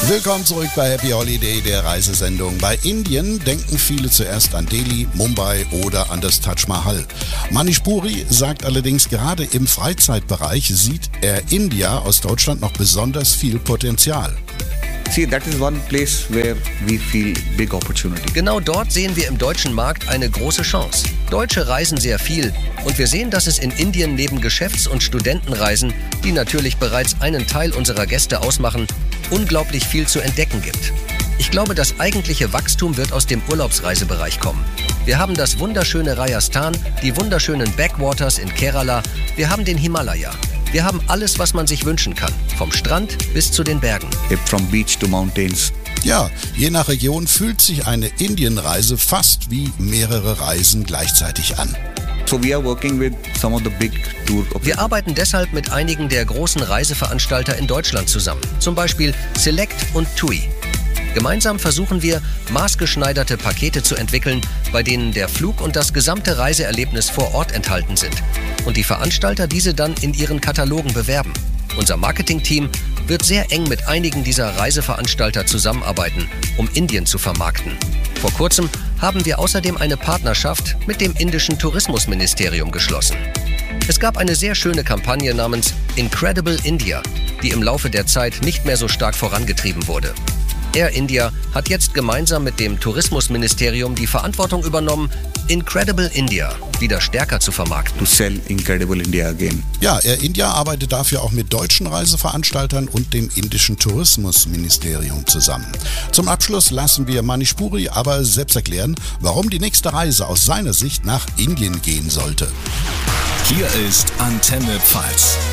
Willkommen zurück bei Happy Holiday, der Reisesendung. Bei Indien denken viele zuerst an Delhi, Mumbai oder an das Taj Mahal. Manish Puri sagt allerdings, gerade im Freizeitbereich sieht Air India aus Deutschland noch besonders viel Potenzial. See, that is one place where we feel big opportunity. Genau dort sehen wir im deutschen Markt eine große Chance. Deutsche reisen sehr viel und wir sehen, dass es in Indien neben Geschäfts- und Studentenreisen, die natürlich bereits einen Teil unserer Gäste ausmachen, unglaublich viel zu entdecken gibt. Ich glaube, das eigentliche Wachstum wird aus dem Urlaubsreisebereich kommen. Wir haben das wunderschöne Rajasthan, die wunderschönen Backwaters in Kerala, wir haben den Himalaya. Wir haben alles, was man sich wünschen kann, vom Strand bis zu den Bergen. From beach to mountains. Ja, je nach Region fühlt sich eine Indienreise fast wie mehrere Reisen gleichzeitig an. So we are working with some of the big tour operators. Wir arbeiten deshalb mit einigen der großen Reiseveranstalter in Deutschland zusammen, zum Beispiel Select und TUI. Gemeinsam versuchen wir, maßgeschneiderte Pakete zu entwickeln, bei denen der Flug und das gesamte Reiseerlebnis vor Ort enthalten sind und die Veranstalter diese dann in ihren Katalogen bewerben. Unser Marketingteam wird sehr eng mit einigen dieser Reiseveranstalter zusammenarbeiten, um Indien zu vermarkten. Vor kurzem haben wir außerdem eine Partnerschaft mit dem indischen Tourismusministerium geschlossen. Es gab eine sehr schöne Kampagne namens Incredible India, die im Laufe der Zeit nicht mehr so stark vorangetrieben wurde. Air India hat jetzt gemeinsam mit dem Tourismusministerium die Verantwortung übernommen, Incredible India wieder stärker zu vermarkten. To sell Incredible India again. Ja, Air India arbeitet dafür auch mit deutschen Reiseveranstaltern und dem indischen Tourismusministerium zusammen. Zum Abschluss lassen wir Manish Puri aber selbst erklären, warum die nächste Reise aus seiner Sicht nach Indien gehen sollte. Hier ist Antenne Pfalz.